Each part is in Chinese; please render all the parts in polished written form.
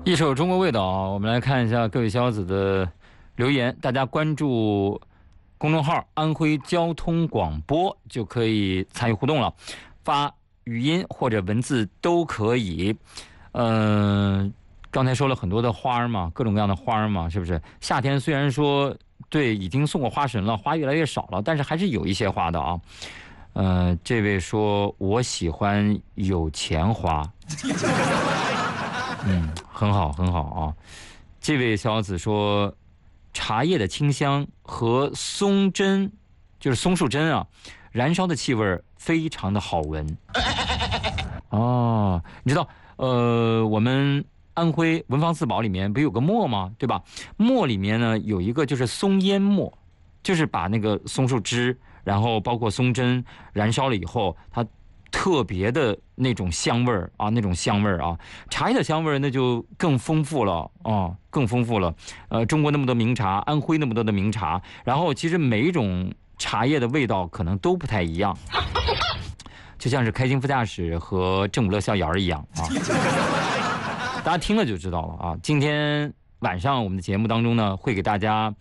一首中国味道啊，我们来看一下各位小子的留言。大家关注公众号安徽交通广播就可以参与互动了，发语音或者文字都可以。刚才说了很多的花嘛，各种各样的花嘛，是不是？夏天虽然说对已经送过花神了，花越来越少了，但是还是有一些花的啊。这位说我喜欢有钱花。很好很好啊。这位小子说茶叶的清香和松针，就是松树针啊，燃烧的气味非常的好闻。哦，你知道我们安徽文房四宝里面不有个墨吗？对吧？墨里面呢有一个就是松烟墨，就是把那个松树枝，然后包括松针燃烧了以后，它特别的那种香味儿啊，那种香味儿啊，茶叶的香味儿那就更丰富了啊，更丰富了。中国那么多名茶，安徽那么多的名茶，然后其实每一种茶叶的味道可能都不太一样，就像是开心副驾驶和正午乐逍遥一样啊。大家听了就知道了啊。今天晚上我们的节目当中呢，会给大家，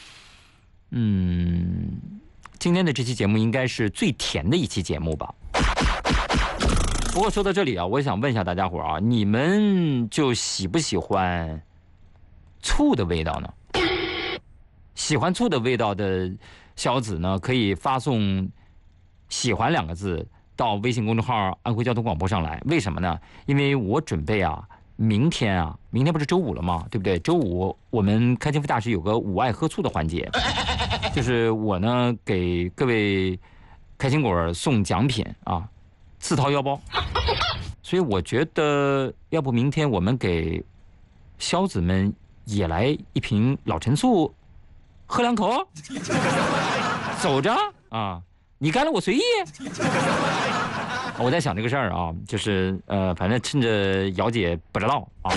今天的这期节目应该是最甜的一期节目吧。不过说到这里啊，我想问一下大家伙啊，你们就喜不喜欢醋的味道呢？喜欢醋的味道的小子呢，可以发送“喜欢”2个字到微信公众号安徽交通广播上来。为什么呢？因为我准备啊，明天不是周五了吗？对不对？周五我们开心副驾驶有个午爱喝醋的环节，就是我呢给各位开心果送奖品啊。自掏腰包，所以我觉得要不明天我们给小子们也来一瓶老陈醋，喝2口，走着啊，你干了我随意。我在想这个事儿啊，就是反正趁着姚姐不知道啊，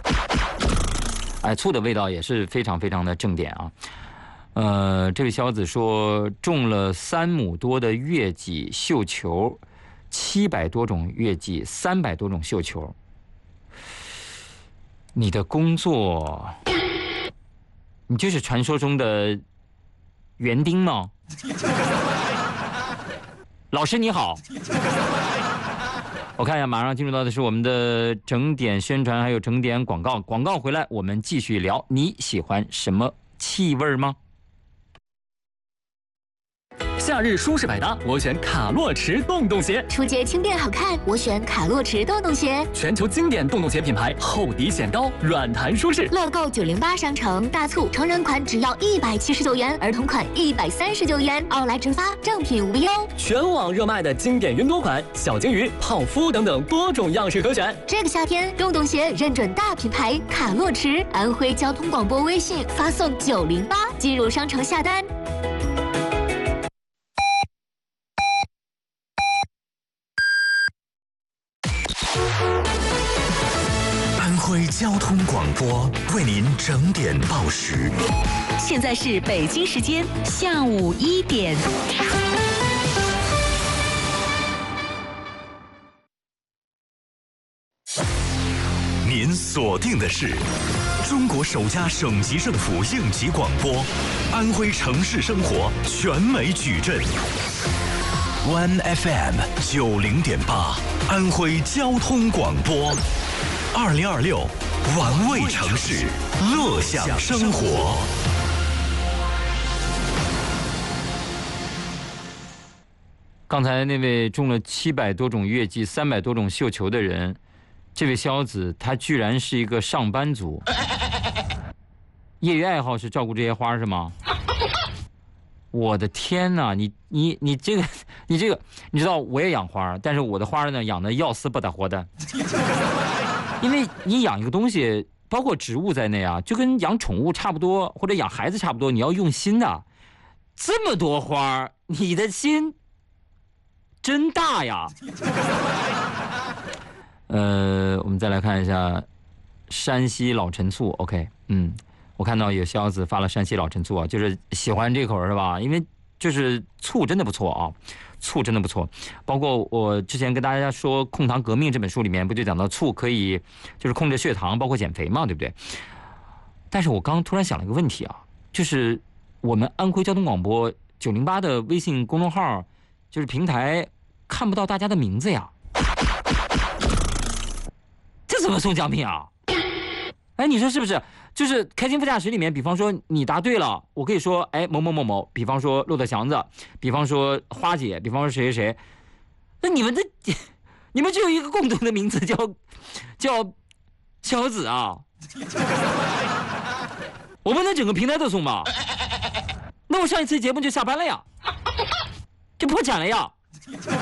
醋的味道也是非常非常的正点啊。这位小子说种了3亩多的月季绣球。700多种月季，300多种绣球。你的工作，你就是传说中的园丁吗？老师你好。我看一下，马上进入到的是我们的整点宣传，还有整点广告。广告回来，我们继续聊。你喜欢什么气味吗？ 夏日舒适百搭，我选卡洛驰洞洞鞋。 出街轻便好看，我选卡洛驰洞洞鞋。 全球经典洞洞鞋品牌，厚底显高，软弹舒适。 乐购908商城大促，成人款只要179元，儿童款139元，奥莱直发，正品无忧。 全网热卖的经典云朵款，小金鱼、泡芙等等多种样式可选。 这个夏天，洞洞鞋认准大品牌卡洛驰，安徽交通广播微信发送908进入商城下单。 安徽交通广播为您整点报时。 现在是北京时间下午1点。 您锁定的是中国首家省级政府应急广播，安徽城市生活全美矩阵。One FM 90.8，安徽交通广播，2026玩味城市，乐享生活。 刚才那位种了700多种月季、300多种绣球的人，这位小子他居然是一个上班族，业余爱好是照顾这些花是吗？我的天哪，你这个，你知道我也养花，但是我的花呢养的要死不得活的，因为你养一个东西，包括植物在内啊，就跟养宠物差不多，或者养孩子差不多，你要用心的。这么多花，你的心真大呀。我们再来看一下山西老陈醋 ，OK， 我看到有小子发了山西老陈醋啊，就是喜欢这口是吧？因为就是醋真的不错啊， 醋真的不错。包括我之前跟大家说《控糖革命》这本书里面不就讲到醋可以就是控制血糖，包括减肥嘛，对不对？但是我刚突然想了一个问题啊，就是我们安徽交通广播908的微信公众号就是平台看不到大家的名字呀，这怎么送奖品啊？哎，你说是不是？就是开心副驾驶里面，比方说你答对了，我可以说哎某某某某，比方说骆驼祥子，比方说花姐，比方说谁谁谁，那你们只有一个共同的名字叫小子啊，我们能整个平台都送吗？那我上一次节目就下班了呀，就破产了呀。